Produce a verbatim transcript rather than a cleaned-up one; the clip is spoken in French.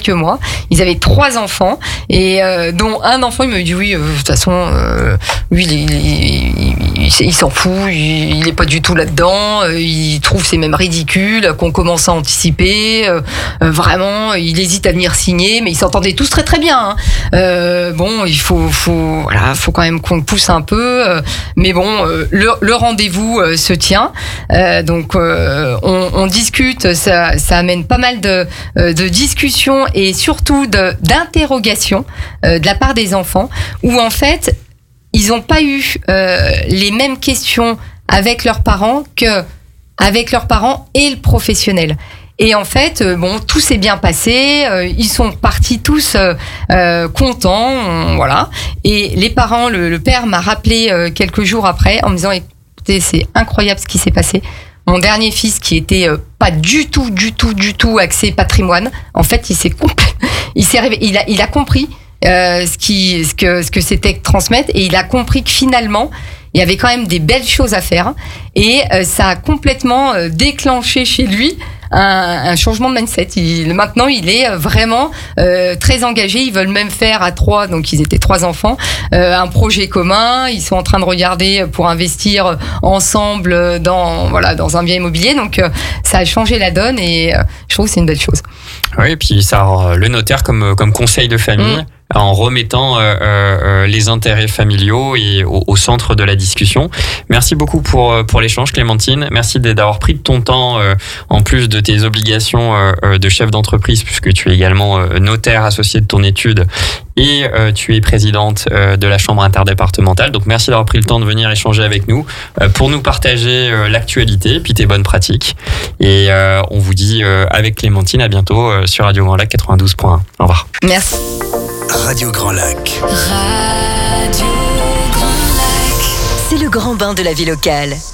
quelques mois. Ils avaient trois enfants et euh, dont un enfant, il me dit oui, euh, de toute façon, euh, lui, il, il, il, il, il s'en fout, il, il est pas du tout là-dedans. Euh, il trouve c'est même ridicule qu'on commence à anticiper. Euh, euh, vraiment, il hésite à venir signer, mais ils s'entendaient tous très très bien. Hein. Euh, bon, il faut, faut, voilà, faut quand même qu'on le pousse un peu. Euh, mais bon, euh, le, le rendez-vous euh, se tient. Euh, donc, euh, on, on discute. Ça, ça amène pas mal de, euh, de discussions et surtout de, d'interrogations euh, de la part des enfants, où en fait, ils n'ont pas eu euh, les mêmes questions avec leurs parents que avec leurs parents et le professionnel. Et en fait, euh, bon, tout s'est bien passé. Euh, ils sont partis tous euh, euh, contents, on, voilà. Et les parents, le, le père m'a rappelé euh, quelques jours après en me disant, écoutez, c'est incroyable ce qui s'est passé. Mon dernier fils, qui était euh, pas du tout, du tout, du tout axé patrimoine, en fait, il s'est compl- il s'est réveillé, il a, il a compris euh, ce qui, ce que, ce que c'était que transmettre, et il a compris que finalement, il y avait quand même des belles choses à faire, et euh, ça a complètement euh, déclenché chez lui un, un changement de mindset. Il, maintenant, il est vraiment euh, très engagé. Ils veulent même faire à trois, donc ils étaient trois enfants, euh, un projet commun. Ils sont en train de regarder pour investir ensemble dans voilà dans un bien immobilier. Donc euh, ça a changé la donne et euh, je trouve que c'est une belle chose. Oui, et puis ça a le notaire comme comme conseil de famille. Mmh. En remettant euh, euh, les intérêts familiaux et au, au centre de la discussion. Merci beaucoup pour pour l'échange, Clémentine. Merci d'avoir pris de ton temps euh, en plus de tes obligations euh, de chef d'entreprise, puisque tu es également euh, notaire associé de ton étude et euh, tu es présidente euh, de la chambre interdépartementale. Donc merci d'avoir pris le temps de venir échanger avec nous euh, pour nous partager euh, l'actualité puis tes bonnes pratiques. Et euh, on vous dit euh, avec Clémentine à bientôt euh, sur Radio Grand Lac quatre-vingt-douze point un. Au revoir. Merci. Radio Grand Lac. Radio Grand Lac. C'est le grand bain de la vie locale.